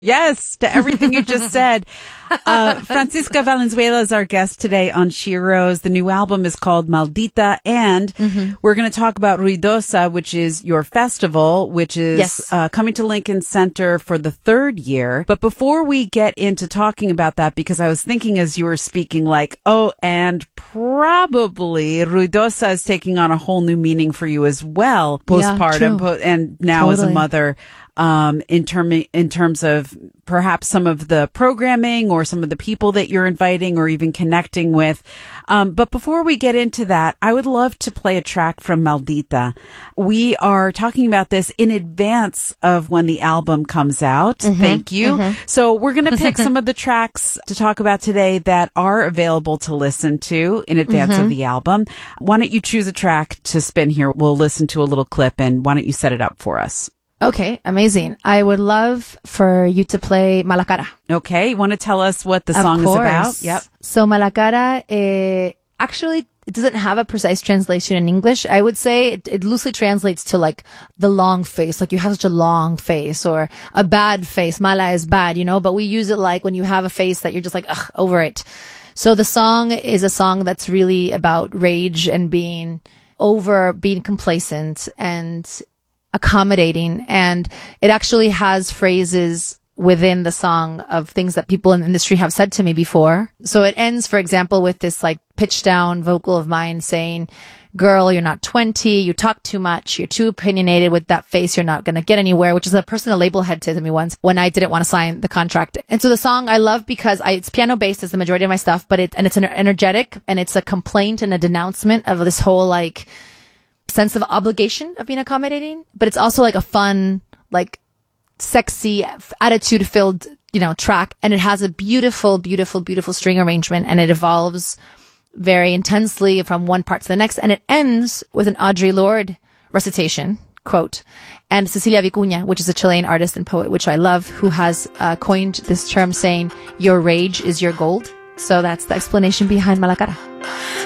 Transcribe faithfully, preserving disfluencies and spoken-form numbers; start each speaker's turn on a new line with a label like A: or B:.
A: Yes, to everything you just said. Uh, Francisca Valenzuela is our guest today on Sheroes. The new album is called Maldita, and mm-hmm. we're going to talk about Ruidosa, which is your festival, which is
B: yes.
A: uh, coming to Lincoln Center for the third year. But before we get into talking about that, because I was thinking as you were speaking, like, oh, and probably Ruidosa is taking on a whole new meaning for you as well, postpartum,
B: yeah,
A: po- and now
B: totally.
A: as a mother. Um, in term, in terms of perhaps some of the programming or some of the people that you're inviting or even connecting with. Um, but before we get into that, I would love to play a track from Maldita. We are talking about this in advance of when the album comes out.
B: Mm-hmm,
A: Thank you.
B: Mm-hmm.
A: So we're going to pick some of the tracks to talk about today that are available to listen to in advance
B: mm-hmm.
A: of the album. Why don't you choose a track to spin here? We'll listen to a little clip, and why don't you set it up for us?
B: Okay, amazing. I would love for you to play Mala Cara.
A: Okay, you want to tell us what the
B: of
A: song
B: course.
A: is about? Yep.
B: So Mala Cara, eh, actually, it doesn't have a precise translation in English. I would say it, it loosely translates to like the long face, like you have such a long face, or a bad face. Mala is bad, you know, but we use it like when you have a face that you're just like, ugh, over it. So the song is a song that's really about rage and being over, being complacent and accommodating, and it actually has phrases within the song of things that people in the industry have said to me before. So it ends, for example, with this like pitched down vocal of mine saying, girl, you're not twenty, you talk too much, you're too opinionated, with that face you're not going to get anywhere, which is a person a label head said to me once when I didn't want to sign the contract. And so the song I love because I, it's piano based as the majority of my stuff, but it, and it's an energetic, and it's a complaint and a denouncement of this whole like sense of obligation of being accommodating, but it's also like a fun, like sexy, attitude filled, you know, track. And it has a beautiful, beautiful, beautiful string arrangement, and it evolves very intensely from one part to the next. And it ends with an Audre Lorde recitation, quote, and Cecilia Vicuña, which is a Chilean artist and poet, which I love, who has uh, coined this term saying, your rage is your gold. So that's the explanation behind Mala Cara.